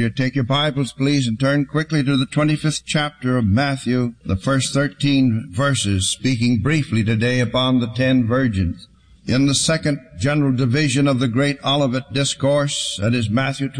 you take your Bibles, please, and turn quickly to the 25th chapter of Matthew, the first 13 verses, speaking briefly today upon the 10 virgins. In the second general division of the Great Olivet Discourse, that is Matthew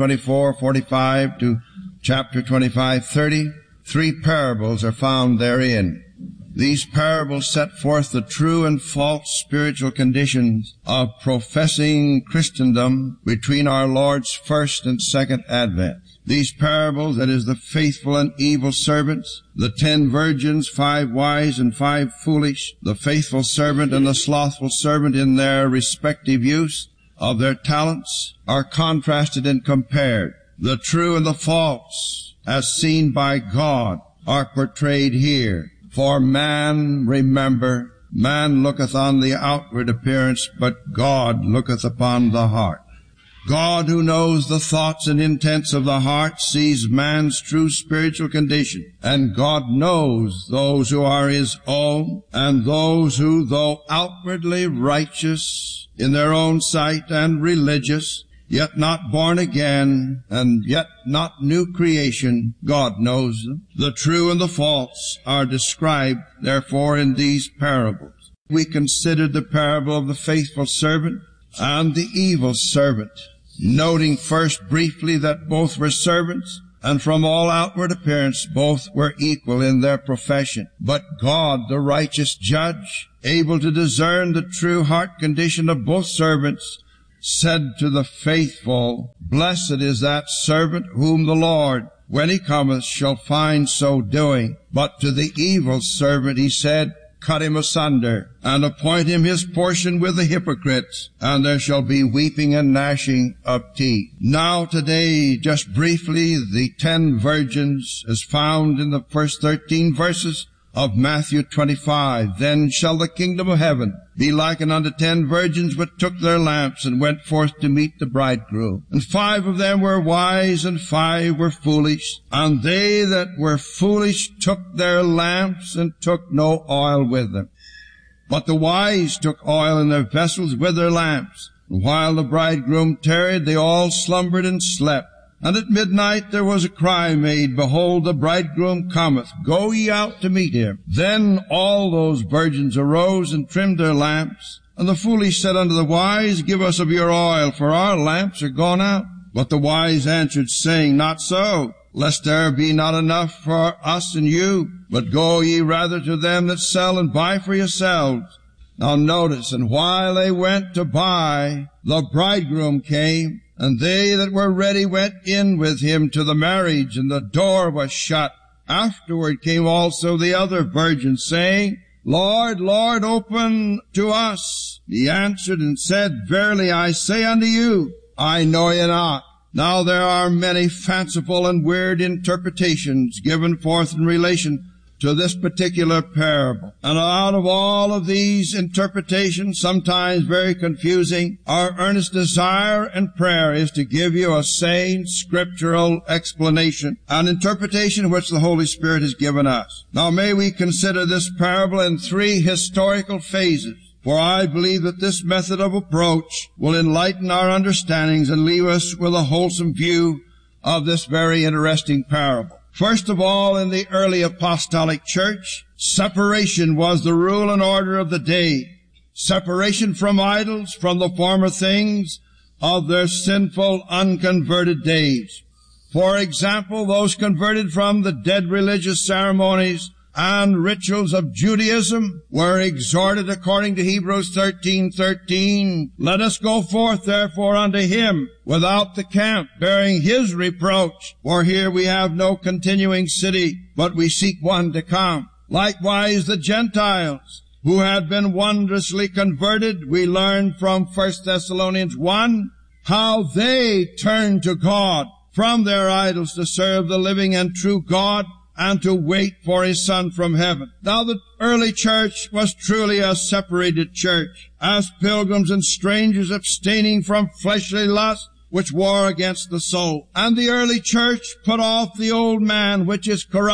24:45 to chapter 25:30, 3 parables are found therein. These parables set forth the true and false spiritual conditions of professing Christendom between our Lord's first and second advent. These parables, that is, the faithful and evil servants, the 10 virgins, 5 wise and 5 foolish, the faithful servant and the slothful servant in their respective use of their talents, are contrasted and compared. The true and the false, as seen by God, are portrayed here. For man, remember, man looketh on the outward appearance, but God looketh upon the heart. God, who knows the thoughts and intents of the heart, sees man's true spiritual condition. And God knows those who are His own, and those who, though outwardly righteous in their own sight and religious, yet not born again, and yet not new creation, God knows them. The true and the false are described, therefore, in these parables. We considered the parable of the faithful servant and the evil servant, noting first briefly that both were servants, and from all outward appearance both were equal in their profession. But God, the righteous judge, able to discern the true heart condition of both servants, said to the faithful, Blessed is that servant whom the Lord, when He cometh, shall find so doing. But to the evil servant He said, Cut him asunder, and appoint him his portion with the hypocrites, and there shall be weeping and gnashing of teeth. Now today, just briefly, the 10 virgins as found in the first 13 verses of Matthew 25. Then shall the kingdom of heaven be likened unto 10 virgins which took their lamps and went forth to meet the bridegroom. And 5 of them were wise, and 5 were foolish. And they that were foolish took their lamps, and took no oil with them. But the wise took oil in their vessels with their lamps. And while the bridegroom tarried, they all slumbered and slept. And at midnight there was a cry made, Behold, the bridegroom cometh, go ye out to meet him. Then all those virgins arose and trimmed their lamps. And the foolish said unto the wise, Give us of your oil, for our lamps are gone out. But the wise answered, saying, Not so, lest there be not enough for us and you, but go ye rather to them that sell and buy for yourselves. Now notice, and while they went to buy, the bridegroom came. And they that were ready went in with him to the marriage, and the door was shut. Afterward came also the other virgins, saying, Lord, Lord, open to us. He answered and said, Verily I say unto you, I know you not. Now there are many fanciful and weird interpretations given forth in relation to this particular parable. And out of all of these interpretations, sometimes very confusing, our earnest desire and prayer is to give you a sane scriptural explanation, an interpretation which the Holy Spirit has given us. Now may we consider this parable in 3 historical phases, for I believe that this method of approach will enlighten our understandings and leave us with a wholesome view of this very interesting parable. First of all, in the early apostolic church, separation was the rule and order of the day. Separation from idols, from the former things of their sinful, unconverted days. For example, those converted from the dead religious ceremonies and rituals of Judaism were exhorted according to Hebrews 13:13, Let us go forth therefore unto him without the camp, bearing his reproach. For here we have no continuing city, but we seek one to come. Likewise the Gentiles, who had been wondrously converted, we learn from 1 Thessalonians 1, how they turned to God from their idols to serve the living and true God, and to wait for His Son from heaven. Now the early church was truly a separated church, as pilgrims and strangers abstaining from fleshly lust, which war against the soul. And the early church put off the old man, which is corrupt,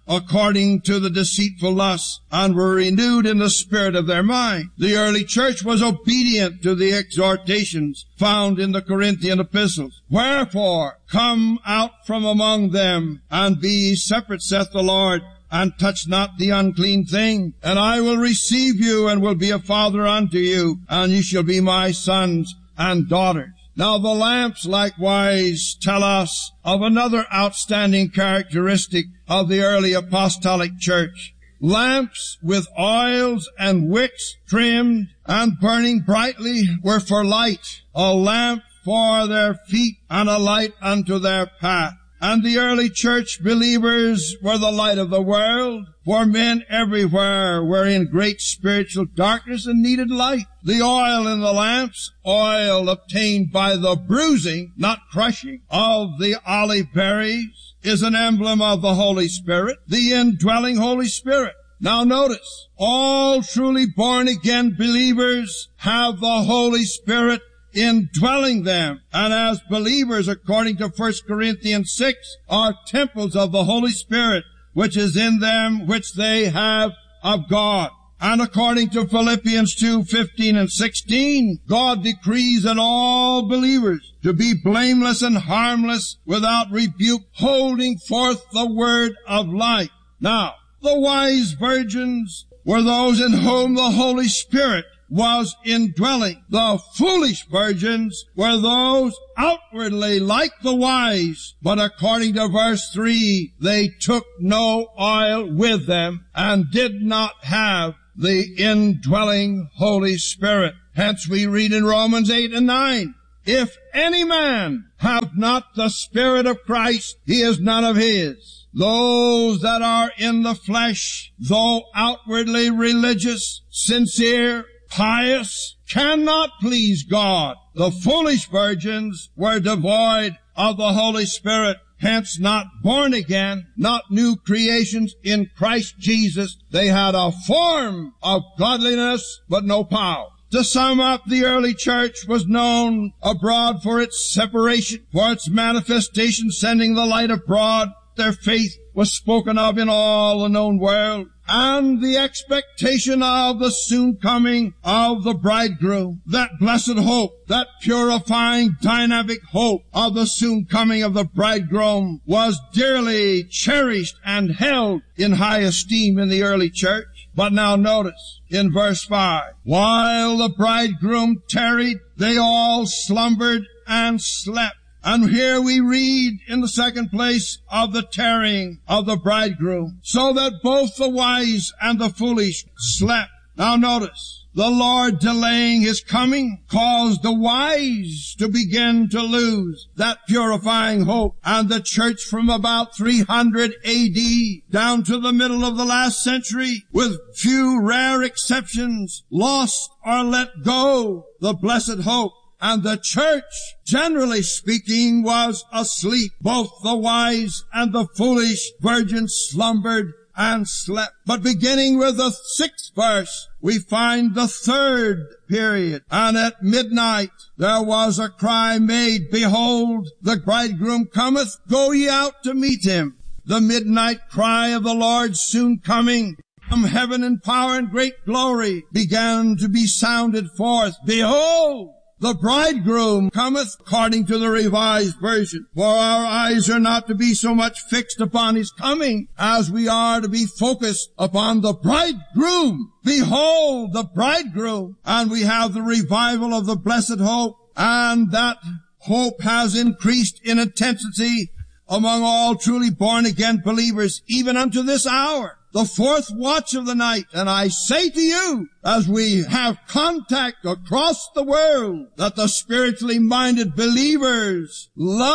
according to the deceitful lusts, and were renewed in the spirit of their mind. The early church was obedient to the exhortations found in the Corinthian epistles. Wherefore, come out from among them, and be ye separate, saith the Lord, and touch not the unclean thing, and I will receive you, and will be a father unto you, and ye shall be my sons and daughters. Now the lamps likewise tell us of another outstanding characteristic of the early apostolic church. Lamps with oils and wicks trimmed and burning brightly were for light, a lamp for their feet and a light unto their path. And the early church believers were the light of the world, for men everywhere were in great spiritual darkness and needed light. The oil in the lamps, oil obtained by the bruising, not crushing, of the olive berries, is an emblem of the Holy Spirit, the indwelling Holy Spirit. Now notice, all truly born again believers have the Holy Spirit indwelling them, and as believers, according to 1 Corinthians 6, are temples of the Holy Spirit, which is in them, which they have of God. And according to Philippians 2:15 and 16, God decrees in all believers to be blameless and harmless, without rebuke, holding forth the word of life. Now, the wise virgins were those in whom the Holy Spirit was indwelling. The foolish virgins were those outwardly like the wise, but according to verse 3, they took no oil with them and did not have the indwelling Holy Spirit. Hence we read in Romans 8 and 9, if any man have not the Spirit of Christ, he is none of his. Those that are in the flesh, though outwardly religious, sincere, pious, cannot please God. The foolish virgins were devoid of the Holy Spirit, hence not born again, not new creations in Christ Jesus. They had a form of godliness, but no power. To sum up, the early church was known abroad for its separation, for its manifestation, sending the light abroad. Their faith was spoken of in all the known world, and the expectation of the soon coming of the bridegroom, that blessed hope, that purifying, dynamic hope of the soon coming of the bridegroom, was dearly cherished and held in high esteem in the early church. But now notice, in verse 5, while the bridegroom tarried, they all slumbered and slept. And here we read in the second place of the tarrying of the bridegroom, so that both the wise and the foolish slept. Now notice, the Lord delaying his coming caused the wise to begin to lose that purifying hope, and the church from about 300 A.D. down to the middle of the last century, with few rare exceptions, lost or let go the blessed hope. And the church, generally speaking, was asleep. Both the wise and the foolish virgins slumbered and slept. But beginning with the 6th verse, we find the 3rd period. And at midnight there was a cry made, behold, the bridegroom cometh, go ye out to meet him. The midnight cry of the Lord's soon coming from heaven in power and great glory began to be sounded forth. Behold, the bridegroom cometh, according to the Revised Version. For our eyes are not to be so much fixed upon his coming as we are to be focused upon the bridegroom. Behold, the bridegroom. And we have the revival of the blessed hope, and that hope has increased in intensity among all truly born again believers, even unto this hour, the 4th watch of the night. And I say to you, as we have contact across the world, that the spiritually minded believers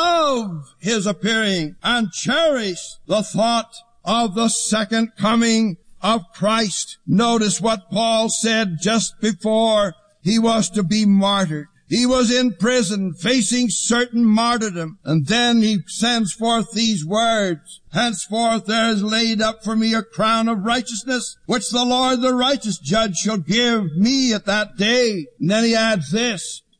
love his appearing and cherish the thought of the second coming of Christ. Notice what Paul said just before he was to be martyred. He was in prison facing certain martyrdom, and then he sends forth these words, henceforth there is laid up for me a crown of righteousness, which the Lord the righteous judge shall give me at that day. And then he adds this,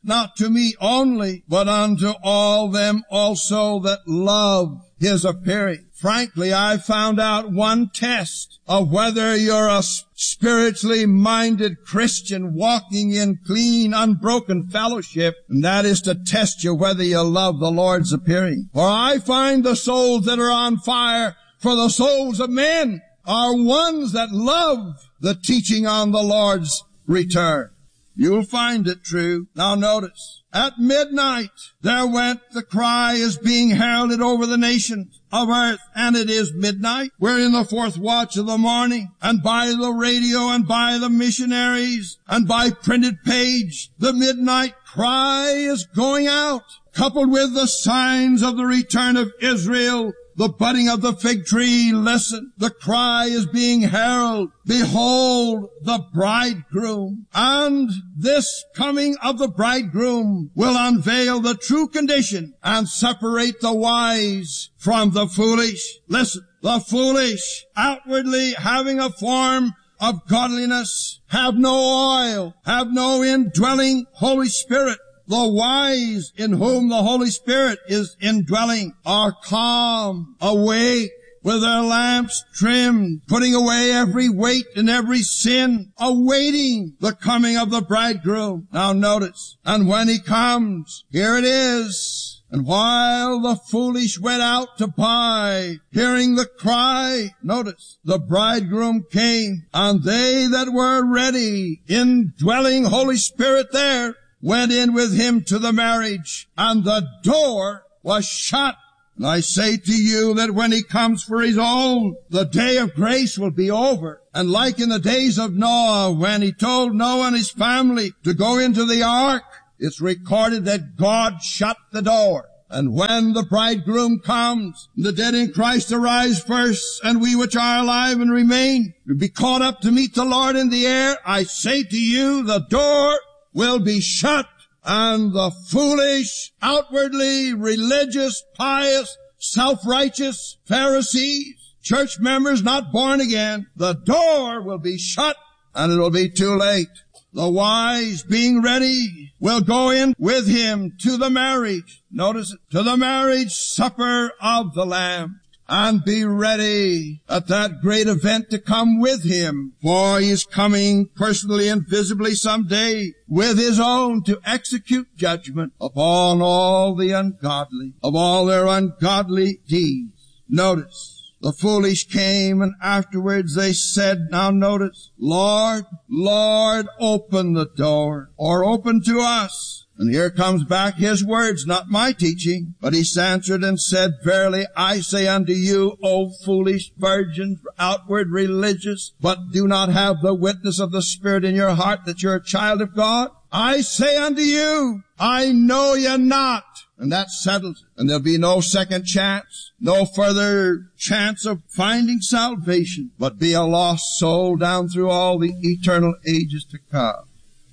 not to me only, but unto all them also that love his appearing. Frankly, I found out one test of whether you're a spiritually minded Christian walking in clean, unbroken fellowship, and that is to test you whether you love the Lord's appearing. For I find the souls that are on fire for the souls of men are ones that love the teaching on the Lord's return. You'll find it true. Now notice, at midnight there went the cry is being heralded over the nations of earth, and it is midnight. We're in the fourth watch of the morning, and by the radio and by the missionaries and by printed page, the midnight cry is going out, coupled with the signs of the return of Israel, the budding of the fig tree. Listen, the cry is being heralded. Behold the bridegroom. And this coming of the bridegroom will unveil the true condition and separate the wise from the foolish. Listen, the foolish, outwardly having a form of godliness, have no oil, have no indwelling Holy Spirit. The wise, in whom the Holy Spirit is indwelling, are calm, awake, with their lamps trimmed, putting away every weight and every sin, awaiting the coming of the bridegroom. Now notice, and when he comes, here it is. And while the foolish went out to buy, hearing the cry, notice, the bridegroom came, and they that were ready, indwelling Holy Spirit there, went in with him to the marriage, and the door was shut. And I say to you that when he comes for his own, the day of grace will be over. And like in the days of Noah, when he told Noah and his family to go into the ark, it's recorded that God shut the door. And when the bridegroom comes, the dead in Christ arise first, and we which are alive and remain will be caught up to meet the Lord in the air. I say to you, the door will be shut, and the foolish, outwardly religious, pious, self-righteous Pharisees, church members not born again, the door will be shut, and it will be too late. The wise, being ready, will go in with him to the marriage, notice it, to the marriage supper of the Lamb, and be ready at that great event to come with him, for he is coming personally and visibly someday with his own to execute judgment upon all the ungodly, of all their ungodly deeds. Notice, the foolish came, and afterwards they said, now notice, Lord, Lord, open the door, or open to us. And here comes back his words, not my teaching. But he answered and said, verily I say unto you, O foolish virgins, outward religious, but do not have the witness of the Spirit in your heart that you're a child of God. I say unto you, I know you not. And that settles it. And there'll be no second chance, no further chance of finding salvation, but be a lost soul down through all the eternal ages to come.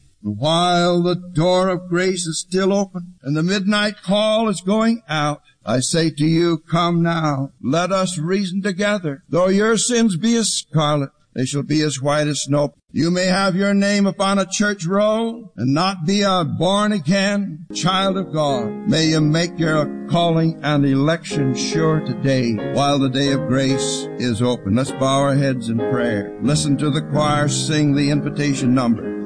While the door of grace is still open and the midnight call is going out, I say to you, come now, let us reason together. Though your sins be as scarlet, they shall be as white as snow. You may have your name upon a church roll and not be a born-again child of God. May you make your calling and election sure today while the day of grace is open. Let's bow our heads in prayer. Listen to the choir sing the invitation number.